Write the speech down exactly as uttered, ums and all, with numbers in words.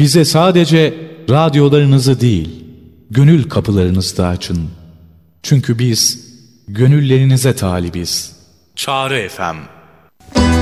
Bize sadece radyolarınızı değil, gönül kapılarınızı da açın. Çünkü biz gönüllerinize talibiz. Çağrı F M